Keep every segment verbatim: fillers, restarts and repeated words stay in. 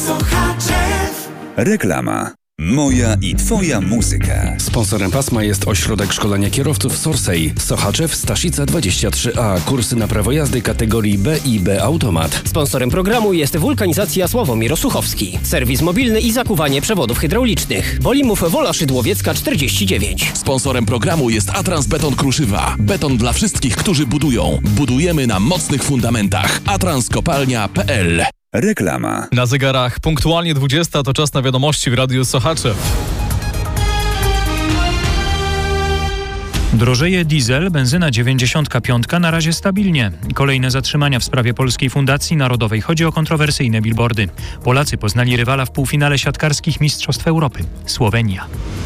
Sochaczew. Reklama. Moja i Twoja muzyka. Sponsorem pasma jest Ośrodek Szkolenia Kierowców Sorsej. Sochaczew, Staszica dwadzieścia trzy A. Kursy na prawo jazdy kategorii B i B Automat. Sponsorem programu jest Wulkanizacja Sławomir Osuchowski. Serwis mobilny i zakuwanie przewodów hydraulicznych. Wolimów Wola Szydłowiecka czterdzieści dziewięć. Sponsorem programu jest Atrans Beton Kruszywa. Beton dla wszystkich, którzy budują. Budujemy na mocnych fundamentach. atrans kopalnia kropka p l. Reklama. Na zegarach punktualnie dwudziesta, to czas na wiadomości w Radiu Sochaczew. Drożeje diesel, benzyna dziewięćdziesiąt pięć na razie stabilnie. Kolejne zatrzymania w sprawie Polskiej Fundacji Narodowej. Chodzi o kontrowersyjne billboardy. Polacy poznali rywala w półfinale siatkarskich Mistrzostw Europy. Słowenia.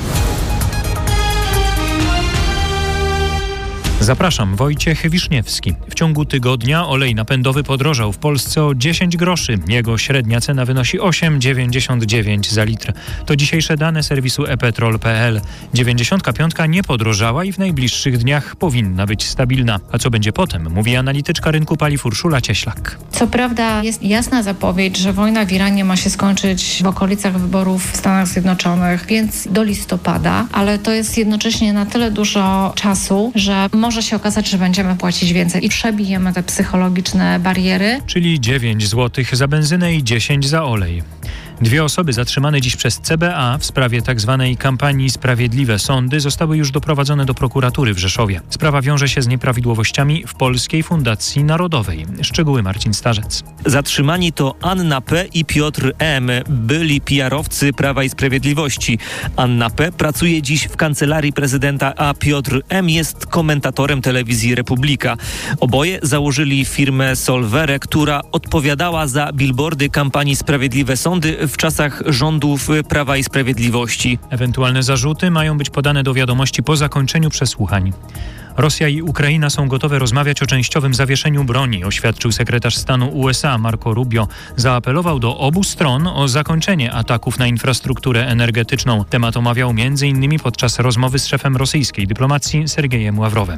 Zapraszam, Wojciech Wiszniewski. W ciągu tygodnia olej napędowy podrożał w Polsce o dziesięć groszy. Jego średnia cena wynosi osiem dziewięćdziesiąt dziewięć za litr. To dzisiejsze dane serwisu e petrol kropka p l. dziewięćdziesiąt pięć nie podrożała i w najbliższych dniach powinna być stabilna. A co będzie potem, mówi analityczka rynku paliw Urszula Cieślak. Co prawda jest jasna zapowiedź, że wojna w Iranie ma się skończyć w okolicach wyborów w Stanach Zjednoczonych, więc do listopada, ale to jest jednocześnie na tyle dużo czasu, że może Może się okazać, że będziemy płacić więcej i przebijemy te psychologiczne bariery. Czyli dziewięć złotych za benzynę i dziesięć za olej. Dwie osoby zatrzymane dziś przez C B A w sprawie tzw. kampanii Sprawiedliwe Sądy zostały już doprowadzone do prokuratury w Rzeszowie. Sprawa wiąże się z nieprawidłowościami w Polskiej Fundacji Narodowej. Szczegóły Marcin Starzec. Zatrzymani to Anna P. i Piotr M., byli P R-owcy Prawa i Sprawiedliwości. Anna P. pracuje dziś w kancelarii prezydenta, a Piotr M. jest komentatorem telewizji Republika. Oboje założyli firmę Solvere, która odpowiadała za billboardy kampanii Sprawiedliwe Sądy w czasach rządów Prawa i Sprawiedliwości. Ewentualne zarzuty mają być podane do wiadomości po zakończeniu przesłuchań. Rosja i Ukraina są gotowe rozmawiać o częściowym zawieszeniu broni, oświadczył sekretarz stanu U S A Marco Rubio. Zaapelował do obu stron o zakończenie ataków na infrastrukturę energetyczną. Temat omawiał m.in. podczas rozmowy z szefem rosyjskiej dyplomacji Sergejem Ławrowem.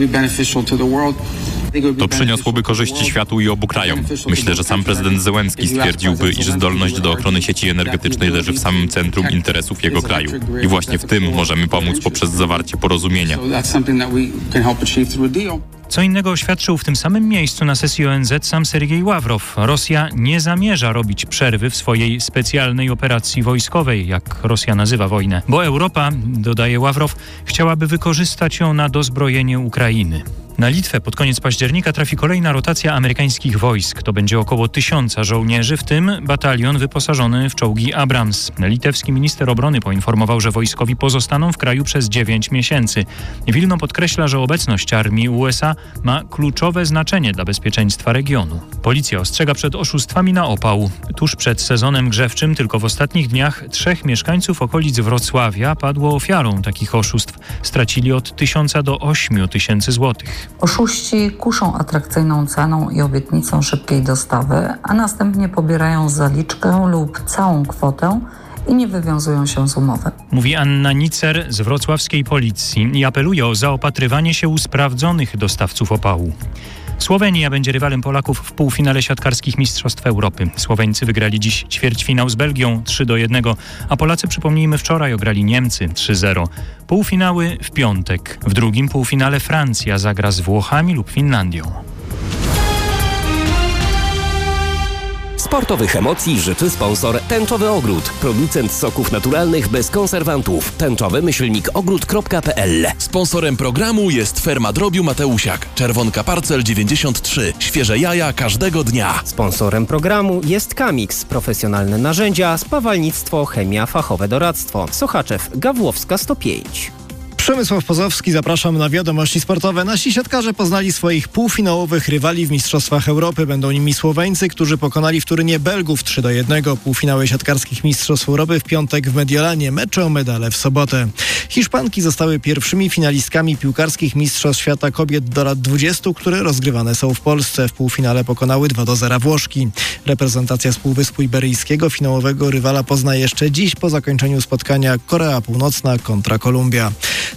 To przyniosłoby korzyści światu i obu krajom. Myślę, że sam prezydent Zełenski stwierdziłby, iż zdolność do ochrony sieci energetycznej leży w samym centrum interesów jego kraju. I właśnie w tym możemy pomóc poprzez zawarcie porozumienia. Co innego oświadczył w tym samym miejscu na sesji O N Z sam Sergiej Ławrow. Rosja nie zamierza robić przerwy w swojej specjalnej operacji wojskowej, jak Rosja nazywa wojnę, bo Europa, dodaje Ławrow, chciałaby wykorzystać ją na dozbrojenie Ukrainy. Na Litwę pod koniec października trafi kolejna rotacja amerykańskich wojsk. To będzie około tysiąca żołnierzy, w tym batalion wyposażony w czołgi Abrams. Litewski minister obrony poinformował, że wojskowi pozostaną w kraju przez dziewięć miesięcy. Wilno podkreśla, że obecność armii U S A ma kluczowe znaczenie dla bezpieczeństwa regionu. Policja ostrzega przed oszustwami na opał. Tuż przed sezonem grzewczym, tylko w ostatnich dniach, trzech mieszkańców okolic Wrocławia padło ofiarą takich oszustw. Stracili od tysiąca do ośmiu tysięcy złotych. Oszuści kuszą atrakcyjną ceną i obietnicą szybkiej dostawy, a następnie pobierają zaliczkę lub całą kwotę i nie wywiązują się z umowy. Mówi Anna Nicer z wrocławskiej policji i apeluje o zaopatrywanie się u sprawdzonych dostawców opału. Słowenia będzie rywalem Polaków w półfinale siatkarskich Mistrzostw Europy. Słoweńcy wygrali dziś ćwierćfinał z Belgią trzy do jednego, a Polacy, przypomnijmy, wczoraj ograli Niemcy trzy zero. Półfinały w piątek. W drugim półfinale Francja zagra z Włochami lub Finlandią. Sportowych emocji życzy sponsor Tęczowy Ogród. Producent soków naturalnych bez konserwantów. Tęczowy myślnik ogród kropka p l. Sponsorem programu jest Ferma Drobiu Mateusiak. Czerwonka Parcel dziewięćdziesiąt trzy. Świeże jaja każdego dnia. Sponsorem programu jest Kamix. Profesjonalne narzędzia, spawalnictwo, chemia, fachowe doradztwo. Sochaczew, Gawłowska sto pięć. Przemysław Pozowski, zapraszam na wiadomości sportowe. Nasi siatkarze poznali swoich półfinałowych rywali w Mistrzostwach Europy. Będą nimi Słoweńcy, którzy pokonali w Turynie Belgów trzy do jednego. Półfinały siatkarskich Mistrzostw Europy w piątek w Mediolanie, mecze o medale w sobotę. Hiszpanki zostały pierwszymi finalistkami piłkarskich Mistrzostw Świata kobiet do lat dwudziestu, które rozgrywane są w Polsce. W półfinale pokonały dwa do zera Włoszki. Reprezentacja z Półwyspu Iberyjskiego finałowego rywala pozna jeszcze dziś po zakończeniu spotkania Korea Północna kontra Kolumbia.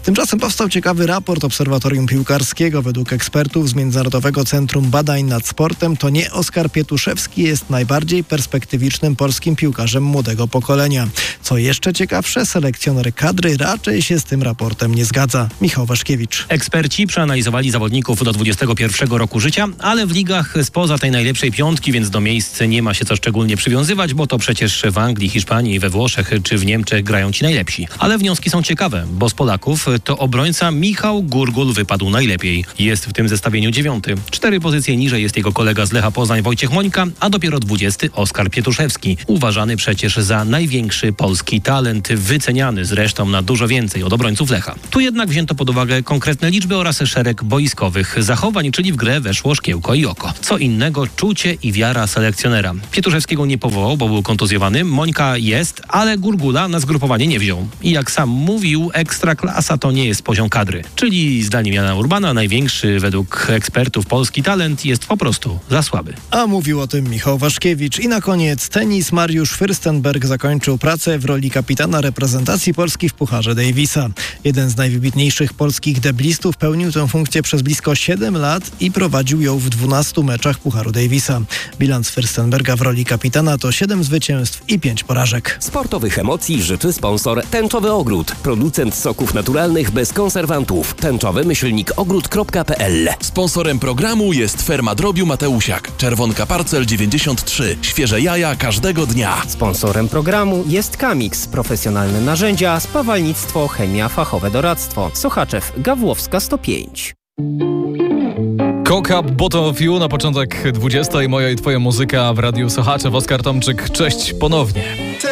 Tymczasem powstał ciekawy raport Obserwatorium Piłkarskiego. Według ekspertów z Międzynarodowego Centrum Badań nad Sportem to nie Oskar Pietuszewski jest najbardziej perspektywicznym polskim piłkarzem młodego pokolenia. Co jeszcze ciekawsze, selekcjoner kadry raczej się z tym raportem nie zgadza. Michał Waszkiewicz. Eksperci przeanalizowali zawodników do dwudziestego pierwszego roku życia, ale w ligach spoza tej najlepszej piątki, więc do miejsc nie ma się co szczególnie przywiązywać, bo to przecież w Anglii, Hiszpanii, we Włoszech czy w Niemczech grają ci najlepsi. Ale wnioski są ciekawe, bo z Polaków to obrońca Michał Gurgul wypadł najlepiej. Jest w tym zestawieniu dziewiąty. Cztery pozycje niżej jest jego kolega z Lecha Poznań Wojciech Mońka, a dopiero dwudziesty Oskar Pietuszewski. Uważany przecież za największy polski talent, wyceniany zresztą na dużo więcej od obrońców Lecha. Tu jednak wzięto pod uwagę konkretne liczby oraz szereg boiskowych zachowań, czyli w grę weszło szkiełko i oko. Co innego czucie i wiara selekcjonera. Pietuszewskiego nie powołał, bo był kontuzjowany. Mońka jest, ale Gurgula na zgrupowanie nie wziął. I jak sam mówił, ekstraklasa to nie jest poziom kadry. Czyli zdaniem Jana Urbana największy według ekspertów polski talent jest po prostu za słaby. A mówił o tym Michał Waszkiewicz. I na koniec tenis. Mariusz Fürstenberg zakończył pracę w roli kapitana reprezentacji Polski w Pucharze Davisa. Jeden z najwybitniejszych polskich deblistów pełnił tę funkcję przez blisko siedem lat i prowadził ją w dwunastu meczach Pucharu Davisa. Bilans Fürstenberga w roli kapitana to siedem zwycięstw i pięć porażek. Sportowych emocji życzy sponsor Tęczowy Ogród. Producent soków naturalnych bez konserwantów. Tęczowy myślnik ogród kropka p l. Sponsorem programu jest Ferma Drobiu Mateusiak. Czerwonka Parcel dziewięćdziesiąt trzy. Świeże jaja każdego dnia. Sponsorem programu jest Kamix. Profesjonalne narzędzia, spawalnictwo, chemia, fachowe doradztwo. Sochaczew, Gawłowska sto pięć. Coca Bottom of You na początek dwudziestej. Moja i twoja muzyka w Radiu Sochaczew. Oskar Tomczyk, cześć ponownie.